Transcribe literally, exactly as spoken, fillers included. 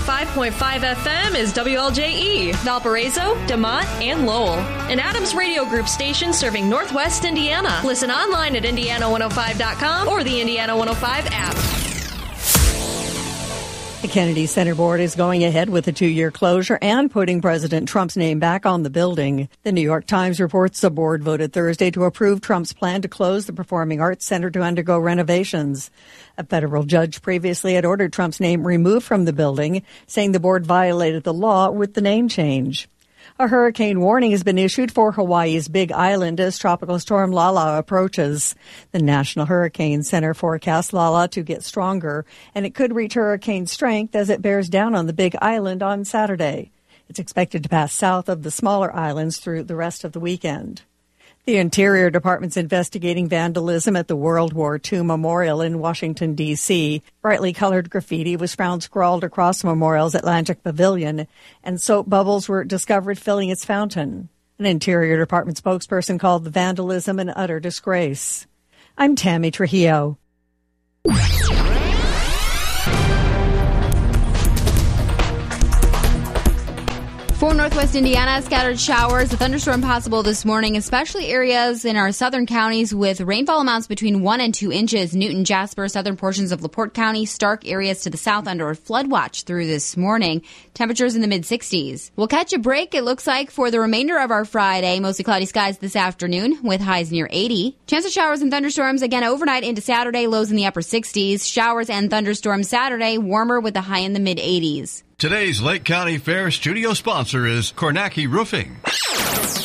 five point five F M is W L J E, Valparaiso, DeMont, and Lowell. An Adams Radio Group station serving Northwest Indiana. Listen online at indiana one oh five dot com or the Indiana one oh five app. The Kennedy Center Board is going ahead with a two-year closure and putting President Trump's name back on the building. The New York Times reports the board voted Thursday to approve Trump's plan to close the Performing Arts Center to undergo renovations. A federal judge previously had ordered Trump's name removed from the building, saying the board violated the law with the name change. A hurricane warning has been issued for Hawaii's Big Island as Tropical Storm Lala approaches. The National Hurricane Center forecasts Lala to get stronger, and it could reach hurricane strength as it bears down on the Big Island on Saturday. It's expected to pass south of the smaller islands through the rest of the weekend. The Interior Department's investigating vandalism at the World War Two Memorial in Washington, D C Brightly colored graffiti was found scrawled across the memorial's Atlantic Pavilion, and soap bubbles were discovered filling its fountain. An Interior Department spokesperson called the vandalism an utter disgrace. I'm Tammy Trujillo. For Northwest Indiana, scattered showers, a thunderstorm possible this morning, especially areas in our southern counties with rainfall amounts between one and two inches. Newton, Jasper, southern portions of LaPorte County, Stark areas to the south under a flood watch through this morning. Temperatures in the mid sixties. We'll catch a break, it looks like, for the remainder of our Friday. Mostly cloudy skies this afternoon with highs near eighty. Chance of showers and thunderstorms again overnight into Saturday, lows in the upper sixties. Showers and thunderstorms Saturday, warmer with a high in the mid eighties. Today's Lake County Fair studio sponsor is Kornacki Roofing.